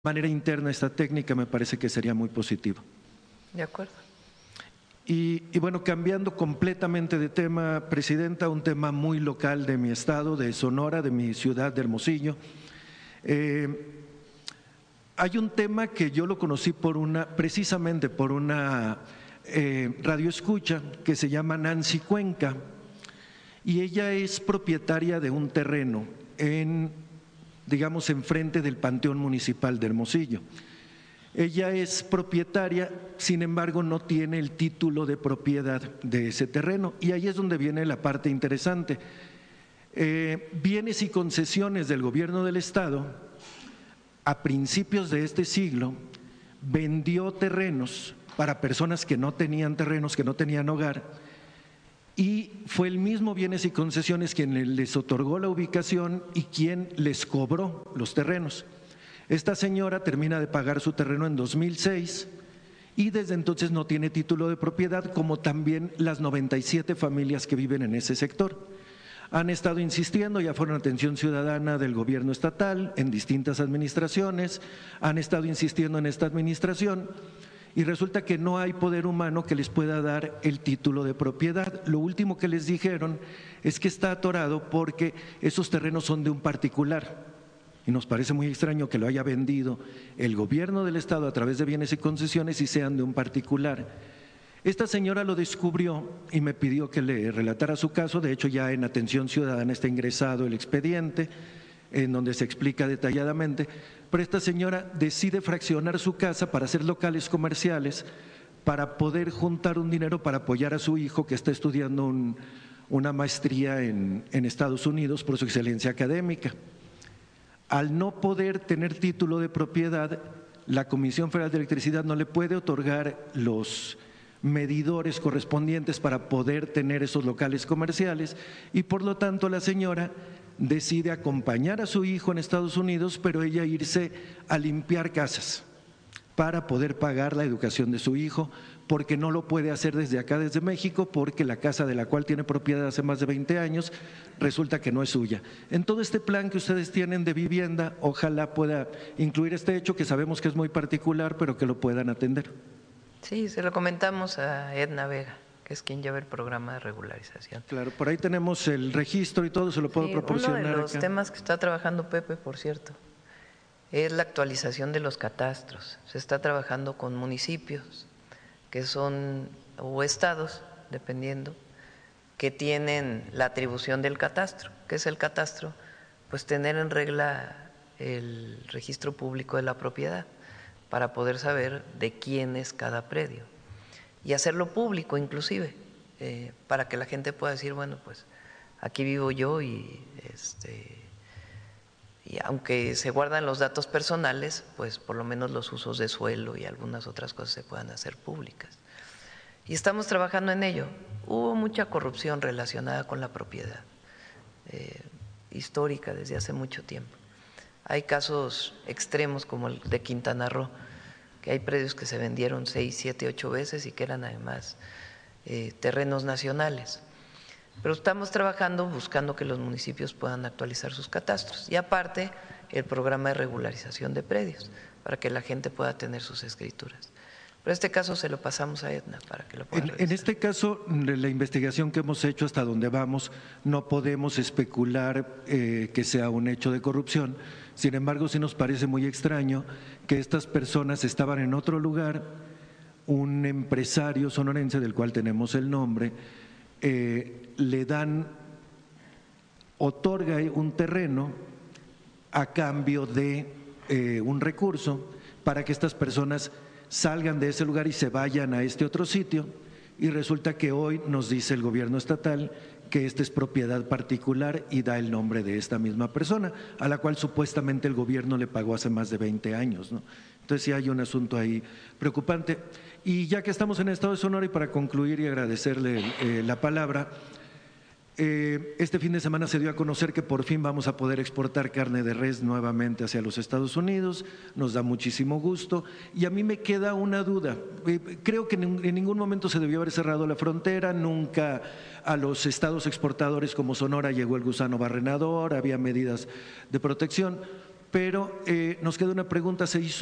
manera interna esta técnica me parece que sería muy positivo. De acuerdo. Y bueno, cambiando completamente de tema, Presidenta, un tema muy local de mi estado, de Sonora, de mi ciudad de Hermosillo. Hay un tema que yo lo conocí precisamente por una radioescucha que se llama Nancy Cuenca, y ella es propietaria de un terreno digamos, enfrente del Panteón Municipal de Hermosillo. Ella es propietaria, sin embargo, no tiene el título de propiedad de ese terreno, y ahí es donde viene la parte interesante. Bienes y concesiones del gobierno del estado, a principios de este siglo, vendió terrenos para personas que no tenían terrenos, que no tenían hogar, y fue el mismo Bienes y Concesiones quien les otorgó la ubicación y quien les cobró los terrenos. Esta señora termina de pagar su terreno en 2006 y desde entonces no tiene título de propiedad, como también las 97 familias que viven en ese sector. Han estado insistiendo, ya fueron atención ciudadana del gobierno estatal, en distintas administraciones, han estado insistiendo en esta administración y resulta que no hay poder humano que les pueda dar el título de propiedad. Lo último que les dijeron es que está atorado porque esos terrenos son de un particular. Y nos parece muy extraño que lo haya vendido el gobierno del estado a través de bienes y concesiones y sean de un particular. Esta señora lo descubrió y me pidió que le relatara su caso. De hecho, ya en atención ciudadana está ingresado el expediente en donde se explica detalladamente, pero esta señora decide fraccionar su casa para hacer locales comerciales, para poder juntar un dinero para apoyar a su hijo que está estudiando una maestría en Estados Unidos por su excelencia académica. Al no poder tener título de propiedad, la Comisión Federal de Electricidad no le puede otorgar los medidores correspondientes para poder tener esos locales comerciales y por lo tanto la señora decide acompañar a su hijo en Estados Unidos, pero ella irse a limpiar casas para poder pagar la educación de su hijo, porque no lo puede hacer desde acá, desde México, porque la casa de la cual tiene propiedad hace más de 20 años resulta que no es suya. En todo este plan que ustedes tienen de vivienda, ojalá pueda incluir este hecho que sabemos que es muy particular, pero que lo puedan atender. Sí, se lo comentamos a Edna Vega, que es quien lleva el programa de regularización. Claro, por ahí tenemos el registro y todo, se lo puedo proporcionar. Uno de los temas que está trabajando Pepe, por cierto, es la actualización de los catastros. Se está trabajando con municipios que son, o estados, dependiendo, que tienen la atribución del catastro. ¿Qué es el catastro? Pues tener en regla el registro público de la propiedad para poder saber de quién es cada predio y hacerlo público inclusive, para que la gente pueda decir, bueno, pues aquí vivo yo y aunque se guardan los datos personales, pues por lo menos los usos de suelo y algunas otras cosas se puedan hacer públicas. Y estamos trabajando en ello. Hubo mucha corrupción relacionada con la propiedad, histórica desde hace mucho tiempo. Hay casos extremos como el de Quintana Roo, que hay predios que se vendieron 6, 7, 8 veces y que eran además terrenos nacionales. Pero estamos trabajando buscando que los municipios puedan actualizar sus catastros y aparte el programa de regularización de predios para que la gente pueda tener sus escrituras. Pero este caso se lo pasamos a Edna para que lo pueda revisar. En este caso, la investigación que hemos hecho hasta donde vamos, no podemos especular que sea un hecho de corrupción. Sin embargo, sí nos parece muy extraño que estas personas estaban en otro lugar, un empresario sonorense del cual tenemos el nombre, otorga un terreno a cambio de un recurso para que estas personas salgan de ese lugar y se vayan a este otro sitio, y resulta que hoy nos dice el gobierno estatal que esta es propiedad particular y da el nombre de esta misma persona, a la cual supuestamente el gobierno le pagó hace más de 20 años, ¿no? Entonces sí hay un asunto ahí preocupante. Y ya que estamos en el estado de Sonora, y para concluir y agradecerle la palabra, este fin de semana se dio a conocer que por fin vamos a poder exportar carne de res nuevamente hacia los Estados Unidos. Nos da muchísimo gusto y a mí me queda una duda. Creo que en ningún momento se debió haber cerrado la frontera, nunca a los estados exportadores como Sonora llegó el gusano barrenador, había medidas de protección. pero nos queda una pregunta. ¿Se hizo